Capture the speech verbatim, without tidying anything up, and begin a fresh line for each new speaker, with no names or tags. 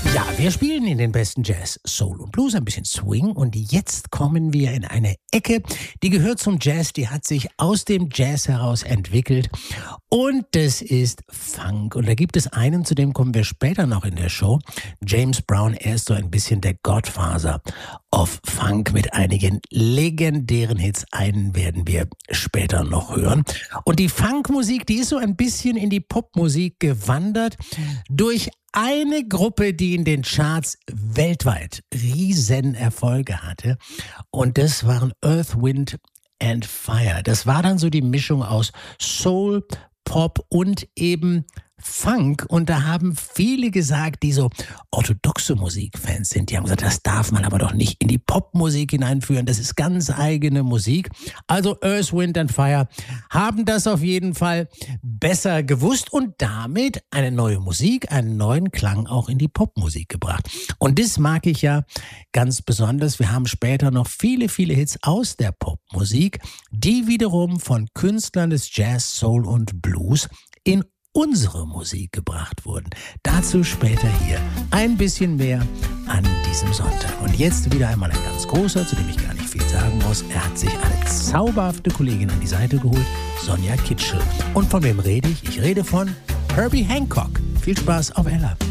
Ja, wir spielen in den besten Jazz, Soul und Blues, ein bisschen Swing und jetzt kommen wir in eine Ecke, die gehört zum Jazz, die hat sich aus dem Jazz heraus entwickelt und das ist Funk. Und da gibt es einen, zu dem kommen wir später noch in der Show, James Brown, er ist so ein bisschen der Godfather of Funk mit einigen legendären Hits, einen werden wir später noch hören. Und die Funkmusik, die ist so ein bisschen in die Popmusik gewandert durch eine Gruppe, die in den Charts weltweit riesen Erfolge hatte. Und das waren Earth, Wind and Fire. Das war dann so die Mischung aus Soul, Pop und eben Funk. Und da haben viele gesagt, die so orthodoxe Musikfans sind, die haben gesagt, das darf man aber doch nicht in die Popmusik hineinführen. Das ist ganz eigene Musik. Also Earth, Wind and Fire haben das auf jeden Fall besser gewusst und damit eine neue Musik, einen neuen Klang auch in die Popmusik gebracht. Und das mag ich ja ganz besonders. Wir haben später noch viele, viele Hits aus der Popmusik, die wiederum von Künstlern des Jazz, Soul und Blues in unsere Musik gebracht wurden. Dazu später hier ein bisschen mehr an diesem Sonntag. Und jetzt wieder einmal ein ganz großer, zu dem ich gar nicht viel sagen muss. Er hat sich eine zauberhafte Kollegin an die Seite geholt, Sonja Kitschel. Und von wem rede ich? Ich rede von Herbie Hancock. Viel Spaß auf Ella.